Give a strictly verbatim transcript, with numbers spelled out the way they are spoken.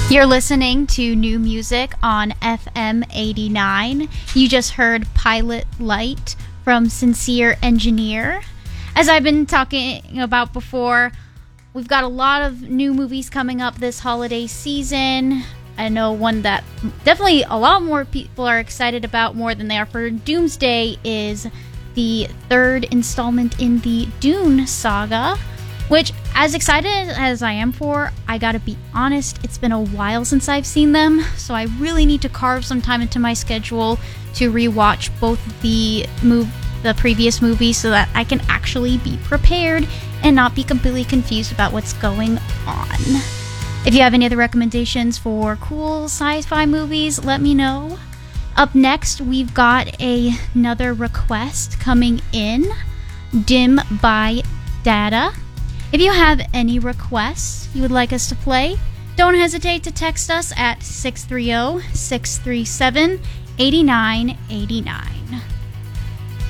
You're listening to new music on F M eighty-nine. You just heard Pilot Light from Sincere Engineer. As I've been talking about before, we've got a lot of new movies coming up this holiday season. I know one that definitely a lot more people are excited about more than they are for Doomsday is the third installment in the Dune saga, which, as excited as I am for, I gotta be honest, it's been a while since I've seen them, so I really need to carve some time into my schedule to rewatch both the move, the previous movies so that I can actually be prepared and not be completely confused about what's going on. If you have any other recommendations for cool sci-fi movies, let me know. Up next, we've got a, another request coming in, Dim by Data. If you have any requests you would like us to play, don't hesitate to text us at six three zero, six three seven, eight nine eight nine.